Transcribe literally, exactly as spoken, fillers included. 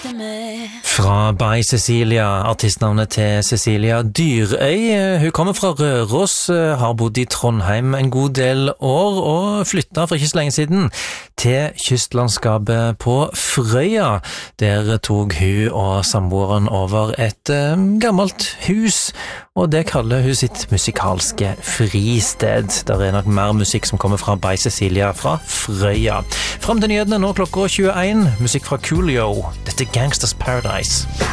Fra By Cecilia, artistnavnet til Cecilia Dyrøy. Hun kommer fra Røros, har bodd i Trondheim en god del år og flyttet for ikke så lenge siden til kystlandskapet på Frøya. Der tog hun og samboeren over et gammelt hus, og det kaller hun sitt musikalske fristed. Der er nok mer musikk som kommer fra By Cecilia fra Frøya. Frem til nyhetene nå klokka tjueen, musikk fra Coolio. Dette er Gangsters Paradise.